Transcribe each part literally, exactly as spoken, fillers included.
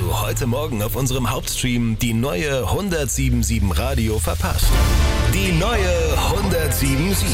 du heute Morgen auf unserem Hauptstream die neue hundertsiebenundsiebzig Radio verpasst? Die neue hundertsiebenundsiebzig.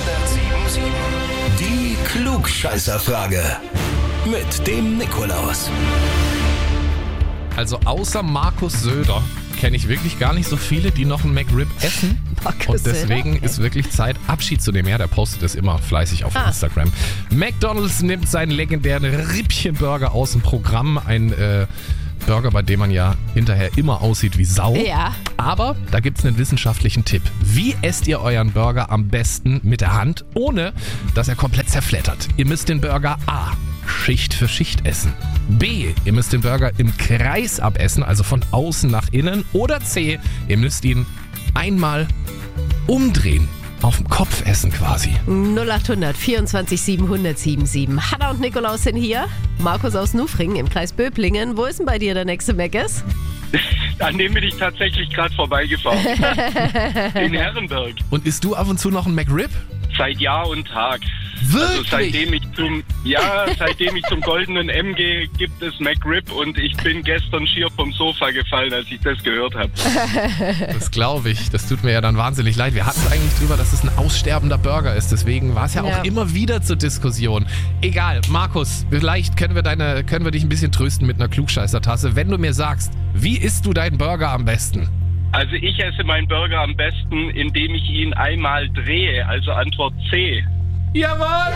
Die Klugscheißerfrage. Mit dem Nikolaus. Also außer Markus Söder kenne ich wirklich gar nicht so viele, die noch einen McRib essen. Markus Und deswegen Söder? Okay. ist wirklich Zeit, Abschied zu nehmen. Ja, der postet es immer fleißig auf Ah. Instagram. McDonald's nimmt seinen legendären Rippchenburger aus dem Programm. Ein äh, Burger, bei dem man ja hinterher immer aussieht wie Sau. Ja. Aber da gibt es einen wissenschaftlichen Tipp. Wie esst ihr euren Burger am besten mit der Hand, ohne dass er komplett zerflettert? Ihr müsst den Burger A. Schicht für Schicht essen. B. Ihr müsst den Burger im Kreis abessen, also von außen nach innen. Oder C. Ihr müsst ihn einmal umdrehen. Auf dem Kopf essen quasi. null achthundert vierundzwanzig siebenhundert siebenundsiebzig. Hanna und Nikolaus sind hier. Markus aus Nufringen im Kreis Böblingen. Wo ist denn bei dir der nächste Meckes? An dem bin ich tatsächlich gerade vorbeigefahren. In Herrenberg. Und isst du ab und zu noch einen McRib? Seit Jahr und Tag. Wirklich? Also seitdem ich zum ja, seitdem ich zum goldenen M gehe, gibt es McRib und ich bin gestern schier vom Sofa gefallen, als ich das gehört habe. Das glaube ich. Das tut mir ja dann wahnsinnig leid. Wir hatten es eigentlich drüber, dass es ein aussterbender Burger ist. Deswegen war es ja, Ja. auch immer wieder zur Diskussion. Egal, Markus, vielleicht können wir, deine, können wir dich ein bisschen trösten mit einer Klugscheißertasse. Wenn du mir sagst, wie isst du deinen Burger am besten? Also ich esse meinen Burger am besten, indem ich ihn einmal drehe, also Antwort C. Jawohl!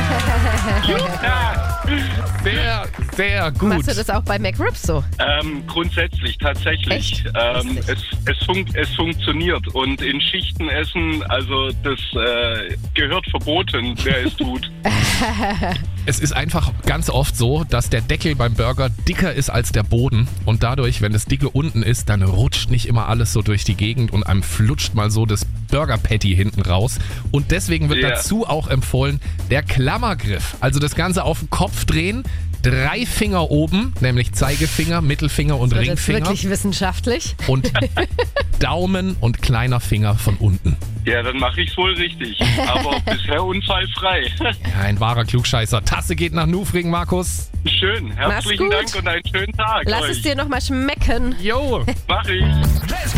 Ja, Sehr, sehr gut. Machst du das auch bei McRibs so? ähm, grundsätzlich, tatsächlich. Echt? Ähm, Lustig. es, es, fun es funktioniert und in Schichten essen, also das äh, gehört verboten, wer es tut. Es ist einfach ganz oft so, dass der Deckel beim Burger dicker ist als der Boden und dadurch, wenn das Dicke unten ist, dann rutscht nicht immer alles so durch die Gegend und einem flutscht mal so das Burger-Patty hinten raus. Und deswegen wird Ja. dazu auch empfohlen, der Klammergriff. Also das Ganze auf den Kopf drehen, drei Finger oben, nämlich Zeigefinger, Mittelfinger und Wird jetzt Ringfinger wirklich wissenschaftlich? und Daumen und kleiner Finger von unten. Ja, dann mache ich es wohl richtig, aber bisher unfallfrei. Ja, ein wahrer Klugscheißer. Tasse geht nach Nufringen, Markus. Schön, herzlichen gut. Dank und einen schönen Tag Lass euch. es dir nochmal schmecken. Jo! Mach ich.